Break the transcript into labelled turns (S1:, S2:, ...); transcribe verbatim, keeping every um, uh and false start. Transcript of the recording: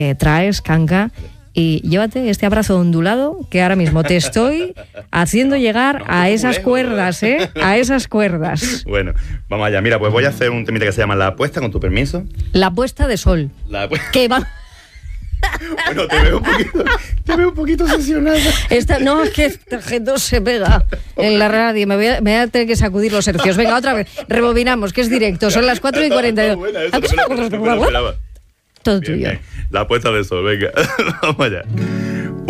S1: que traes, Kanka, y llévate este abrazo ondulado que ahora mismo te estoy haciendo llegar no, a esas lejos, cuerdas, ¿eh? A esas cuerdas.
S2: Bueno, vamos allá. Mira, pues voy a hacer un temita que se llama La Apuesta, con tu permiso.
S1: La puesta de sol.
S2: La pu-
S1: que va...
S2: Bueno, te veo un poquito, te veo un poquito obsesionada.
S1: Esta, no, es que esta gente se pega en la radio. Me voy, a, me voy a tener que sacudir los hercios. Venga, otra vez. Rebobinamos, que es directo. Son las cuatro y cuarenta y dos.
S2: Todo
S1: Todo
S2: bien,
S1: tuyo.
S2: bien. La puesta de sol, venga. Vamos allá.